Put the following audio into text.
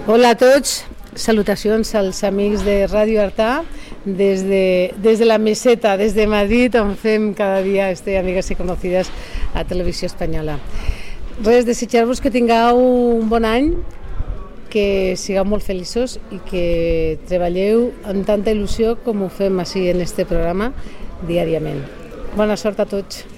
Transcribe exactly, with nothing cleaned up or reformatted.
Hola a tots, salutacions als amics de Ràdio Artà des de, des de la meseta, des de Madrid, on fem cada dia este Amigas i Conocidas a Televisió Espanyola. Res, desitjar-vos que tingueu un bon any, que sigueu molt feliços i que treballeu amb tanta il·lusió com ho fem així en este programa diàriament. Bona sort a tots.